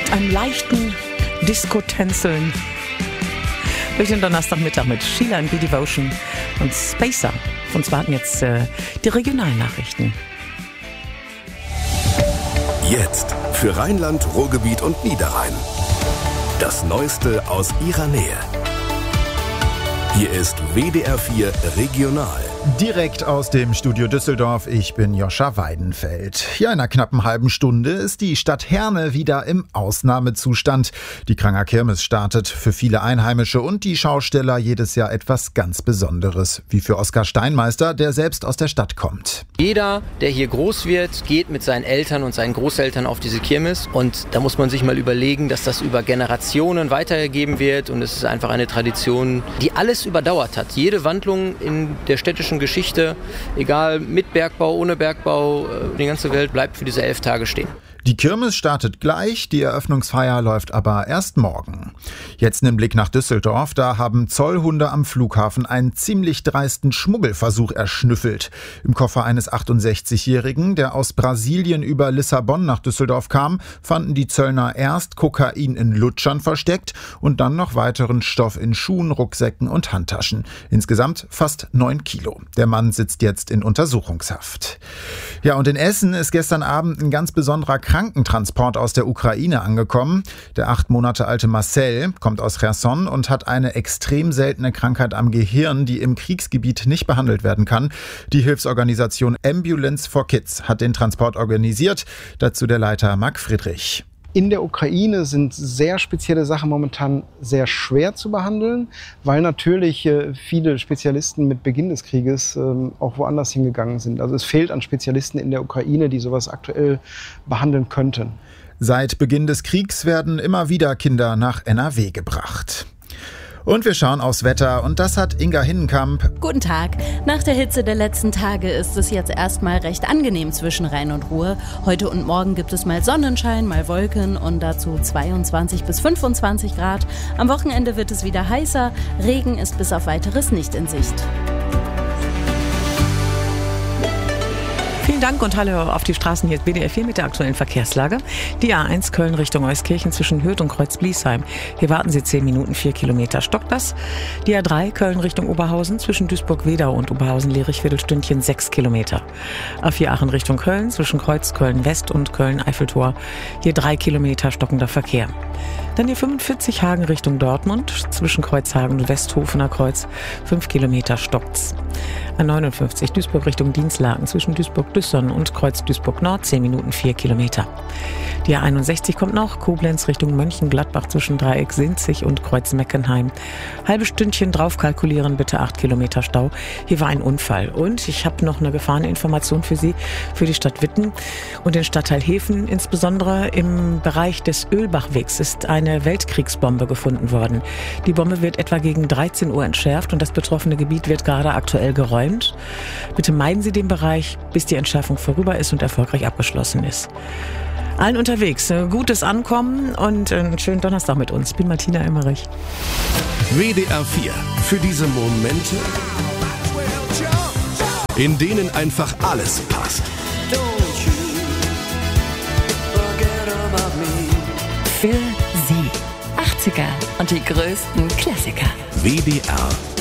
mit einem leichten Disco-Tänzeln durch den Donnerstagmittag mit Sheila and B-Devotion und Spacer. Uns warten jetzt die Regionalnachrichten. Jetzt für Rheinland, Ruhrgebiet und Niederrhein. Das Neueste aus ihrer Nähe. Hier ist WDR 4 Regional. Direkt aus dem Studio Düsseldorf, ich bin Joscha Weidenfeld. Hier in einer knappen halben Stunde ist die Stadt Herne wieder im Ausnahmezustand. Die Kranger Kirmes startet für viele Einheimische und die Schausteller jedes Jahr etwas ganz Besonderes. Wie für Oskar Steinmeister, der selbst aus der Stadt kommt. Jeder, der hier groß wird, geht mit seinen Eltern und seinen Großeltern auf diese Kirmes. Und da muss man sich mal überlegen, dass das über Generationen weitergegeben wird. Und es ist einfach eine Tradition, die alles überdauert hat. Jede Wandlung in der städtischen Geschichte, egal mit Bergbau, ohne Bergbau, die ganze Welt bleibt für diese 11 Tage stehen. Die Kirmes startet gleich, die Eröffnungsfeier läuft aber erst morgen. Jetzt ein Blick nach Düsseldorf, da haben Zollhunde am Flughafen einen ziemlich dreisten Schmuggelversuch erschnüffelt. Im Koffer eines 68-Jährigen, der aus Brasilien über Lissabon nach Düsseldorf kam, fanden die Zöllner erst Kokain in Lutschern versteckt und dann noch weiteren Stoff in Schuhen, Rucksäcken und Handtaschen. Insgesamt fast 9 Kilo. Der Mann sitzt jetzt in Untersuchungshaft. Ja, und in Essen ist gestern Abend ein ganz besonderer Krankentransport aus der Ukraine angekommen. Der 8 Monate alte Marcel kommt aus Cherson und hat eine extrem seltene Krankheit am Gehirn, die im Kriegsgebiet nicht behandelt werden kann. Die Hilfsorganisation Ambulance for Kids hat den Transport organisiert. Dazu der Leiter Marc Friedrich. In der Ukraine sind sehr spezielle Sachen momentan sehr schwer zu behandeln, weil natürlich viele Spezialisten mit Beginn des Krieges auch woanders hingegangen sind. Also es fehlt an Spezialisten in der Ukraine, die sowas aktuell behandeln könnten. Seit Beginn des Kriegs werden immer wieder Kinder nach NRW gebracht. Und wir schauen aufs Wetter und das hat Inga Hinnenkamp. Guten Tag. Nach der Hitze der letzten Tage ist es jetzt erstmal recht angenehm zwischen Rhein und Ruhr. Heute und morgen gibt es mal Sonnenschein, mal Wolken und dazu 22 bis 25 Grad. Am Wochenende wird es wieder heißer. Regen ist bis auf Weiteres nicht in Sicht. Vielen Dank und hallo auf die Straßen. Hier ist WDR 4 mit der aktuellen Verkehrslage. Die A1 Köln Richtung Euskirchen zwischen Hürth und Kreuz-Bliesheim. Hier warten Sie 10 Minuten, 4 Kilometer stockt das. Die A3 Köln Richtung Oberhausen zwischen Duisburg-Wedau und Oberhausen-Lierich Viertelstündchen 6 Kilometer. A4 Aachen Richtung Köln zwischen Kreuz Köln-West und Köln-Eiffeltor. Hier 3 Kilometer stockender Verkehr. Dann die 45 Hagen Richtung Dortmund zwischen Kreuzhagen und Westhofener Kreuz. 5 Kilometer stockt's. A59 Duisburg Richtung Dienstlaken zwischen Duisburg-Düssern und Kreuz Duisburg-Nord 10 Minuten 4 Kilometer. Die A61 kommt noch, Koblenz Richtung Mönchengladbach zwischen Dreieck Sinzig und Kreuz Meckenheim. Halbes Stündchen drauf kalkulieren, bitte 8 Kilometer Stau. Hier war ein Unfall und ich habe noch eine Gefahreninformation für Sie, für die Stadt Witten und den Stadtteil Hefen. Insbesondere im Bereich des Ölbachwegs ist eine Weltkriegsbombe gefunden worden. Die Bombe wird etwa gegen 13 Uhr entschärft und das betroffene Gebiet wird gerade aktuell geräumt. Bitte meiden Sie den Bereich, bis die Entschärfung vorüber ist und erfolgreich abgeschlossen ist. Allen unterwegs, gutes Ankommen und einen schönen Donnerstag mit uns. Ich bin Martina Emmerich. WDR 4 für diese Momente, in denen einfach alles passt. Für Sie 80er und die größten Klassiker. WDR